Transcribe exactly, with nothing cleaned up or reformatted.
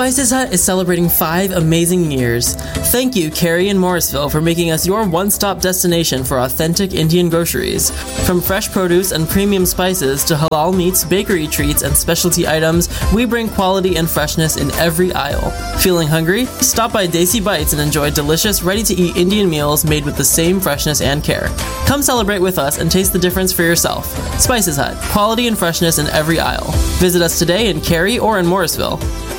Spices Hut is celebrating five amazing years. Thank you, Carrie and Morrisville, for making us your one-stop destination for authentic Indian groceries. From fresh produce and premium spices to halal meats, bakery treats, and specialty items, we bring quality and freshness in every aisle. Feeling hungry? Stop by Desi Bites and enjoy delicious, ready-to-eat Indian meals made with the same freshness and care. Come celebrate with us and taste the difference for yourself. Spices Hut, quality and freshness in every aisle. Visit us today in Cary or in Morrisville.